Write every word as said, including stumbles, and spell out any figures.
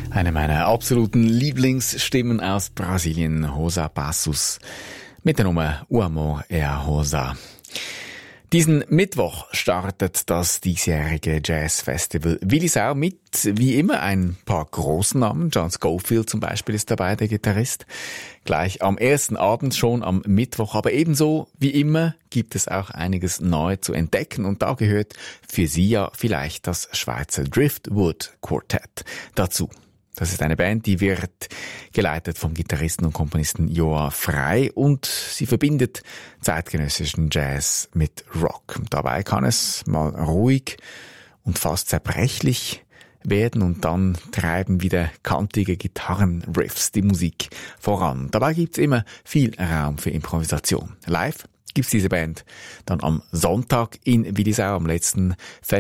Eine meiner absoluten Lieblingsstimmen aus Brasilien, Rosa Passos, mit der Nummer O Amor é a Rosa. Diesen Mittwoch startet das diesjährige Jazzfestival Willisau mit, wie immer, ein paar großen Namen. John Scofield zum Beispiel ist dabei, der Gitarrist. Gleich am ersten Abend schon am Mittwoch. Aber ebenso wie immer gibt es auch einiges neu zu entdecken. Und da gehört für Sie ja vielleicht das Schweizer Driftwood Quartet dazu. Das ist eine Band, die wird geleitet vom Gitarristen und Komponisten Joa Frey und sie verbindet zeitgenössischen Jazz mit Rock. Dabei kann es mal ruhig und fast zerbrechlich werden und dann treiben wieder kantige Gitarrenriffs die Musik voran. Dabei gibt's immer viel Raum für Improvisation. Live gibt's diese Band dann am Sonntag in Willisau, am letzten Fest